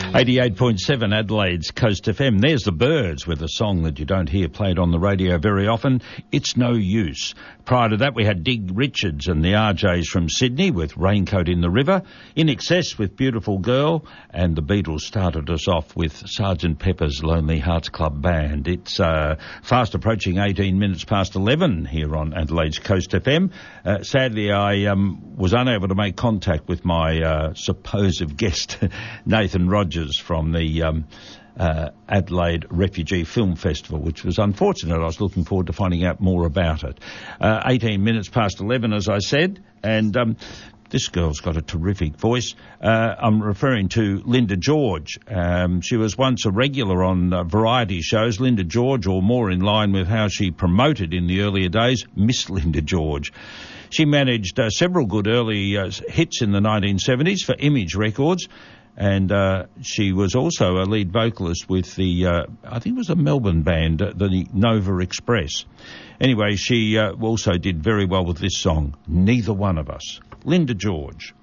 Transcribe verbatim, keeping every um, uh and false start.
eighty-eight point seven Adelaide's Coast F M. There's the Birds with a song that you don't hear played on the radio very often. It's No Use. Prior to that, we had Dig Richards and the R Js from Sydney with Raincoat in the River. In Excess with Beautiful Girl. And the Beatles started us off with Sergeant Pepper's Lonely Hearts Club Band. It's uh, fast approaching eighteen minutes past eleven here on Adelaide's Coast F M. Uh, sadly, I um, was unable to make contact with my uh, supposed guest, Nathan Rogers, from the um, uh, Adelaide Refugee Film Festival, which was unfortunate. I was looking forward to finding out more about it. Uh, eighteen minutes past eleven, as I said, and um, this girl's got a terrific voice. Uh, I'm referring to Linda George. Um, she was once a regular on uh, variety shows, Linda George, or more in line with how she promoted in the earlier days, Miss Linda George. She managed uh, several good early uh, hits in the nineteen seventies for Image Records, and uh, she was also a lead vocalist with the, uh, I think it was a Melbourne band, uh, the Nova Express. Anyway, she uh, also did very well with this song, Neither One of Us. Linda George.